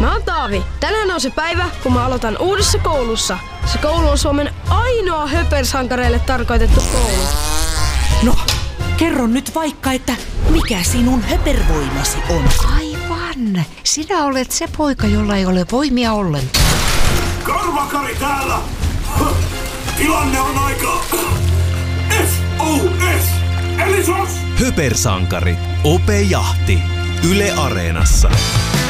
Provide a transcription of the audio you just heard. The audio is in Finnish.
Mä oon Taavi. Tänään on se päivä, kun mä aloitan uudessa koulussa. Se koulu on Suomen ainoa höpersankareille tarkoitettu koulu. No, kerro nyt vaikka, että mikä sinun höpervoimasi on? Aivan. Sinä olet se poika, jolla ei ole voimia ollenkaan. Karvakari täällä! Tilanne on aika... SOS! Eli sos! Höpersankari. Ope Jahti. Yle Areenassa.